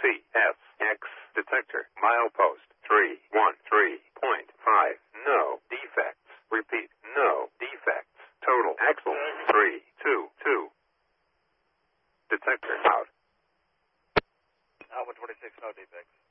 CSX detector. Milepost 313.5. No defects. Repeat, no defects. Total axle 322. Detector out. Alpha 26, no defects.